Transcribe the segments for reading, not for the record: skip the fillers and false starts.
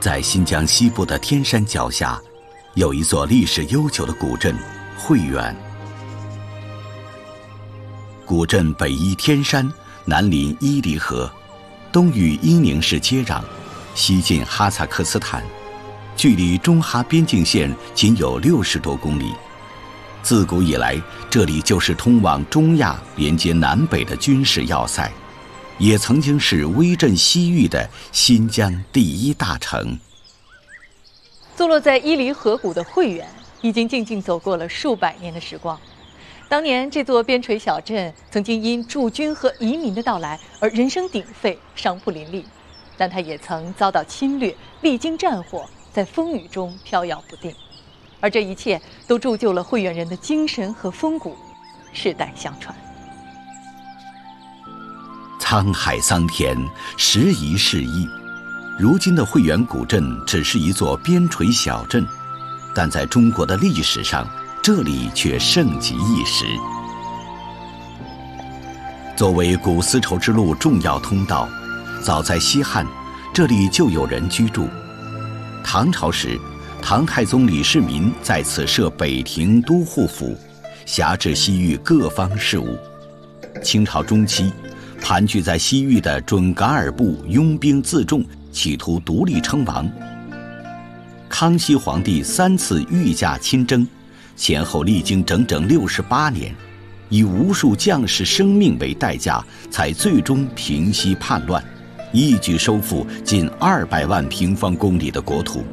在新疆西部的天山脚下，有一座历史悠久的古镇会远。古镇北依天山，南临伊犁河，东与伊宁市接壤，西近哈萨克斯坦，距离中哈边境线仅有60多公里。自古以来，这里就是通往中亚、连接南北的军事要塞，也曾经是威震西域的新疆第一大城。 坐落在伊犁河谷的会远，已经静静走过了数百年的时光。当年这座边陲小镇曾经因驻军和移民的到来而人声鼎沸、商铺林立，但它也曾遭到侵略，历经战火，在风雨中飘摇不定。而这一切都铸就了会远人的精神和风骨，世代相传。 沧海桑田，时移世易。如今的会远古镇只是一座边陲小镇，但在中国的历史上，这里却盛极一时。作为古丝绸之路重要通道，早在西汉，这里就有人居住。唐朝时，唐太宗李世民在此设北庭都护府，辖制西域各方事务。清朝中期，盘踞在西域的准噶尔部拥兵自重，企图独立称王。康熙皇帝3次御驾亲征，前后历经整整68年，以无数将士生命为代价，才最终平息叛乱，一举收复近200万平方公里的国土。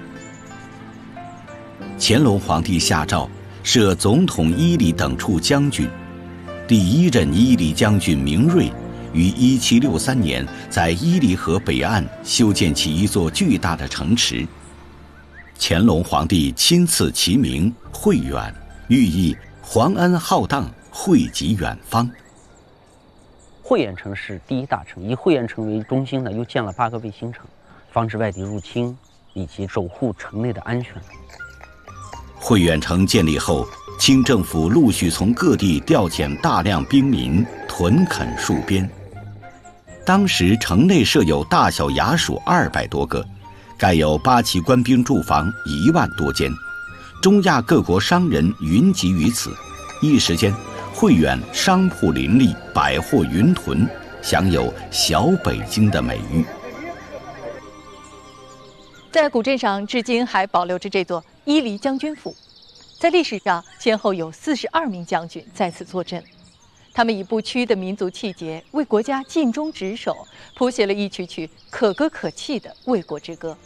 乾隆皇帝下诏设总统伊犁等处将军，第1任伊犁将军明瑞于1763年在伊犁河北岸修建起一座巨大的城池。乾隆皇帝亲赐其名会远，寓意皇恩浩荡，惠及远方。 会远城是第一大城，以会远城为中心呢，又建了8个卫星城，防止外敌入侵以及守护城内的安全。 会远城建立后，清政府陆续从各地调遣大量兵民屯垦戍边。当时城内设有大小衙署200多个，盖有8旗官兵住房1万多间，中亚各国商人云集于此。一时间，会远商铺林立，百货云屯，享有小北京的美誉。 在古镇上，至今还保留着这座伊犁将军府。在历史上，先后有42名将军在此坐镇，他们以不屈的民族气节，为国家尽忠职守，谱写了一曲曲可歌可泣的卫国之歌。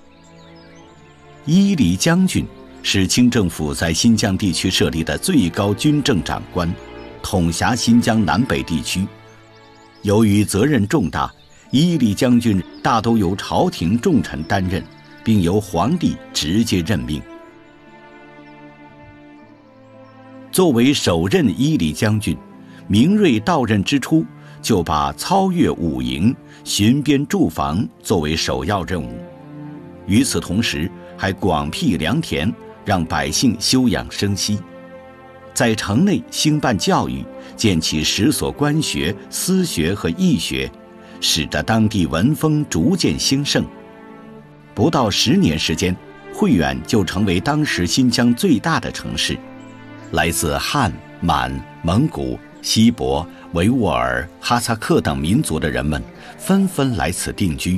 伊犁将军是清政府在新疆地区设立的最高军政长官，统辖新疆南北地区。由于责任重大，伊犁将军大都由朝廷重臣担任，并由皇帝直接任命。作为首任伊犁将军，明瑞到任之初就把操阅五营、巡边驻防作为首要任务。与此同时，还广辟良田，让百姓休养生息。在城内兴办教育，建起10所官学、私学和义学，使得当地文风逐渐兴盛。不到10年时间，会远就成为当时新疆最大的城市。来自汉、满、蒙古、锡伯、维吾尔、哈萨克等民族的人们纷纷来此定居。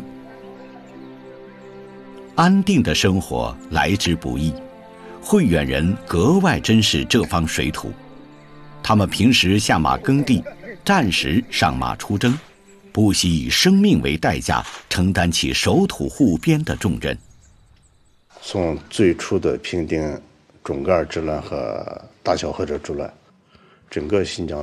安定的生活来之不易，会远人格外珍视这方水土。他们平时下马耕地，战时上马出征，不惜以生命为代价，承担起守土护边的重任。 从最初的平定准噶尔之乱和大小河者之乱，整个新疆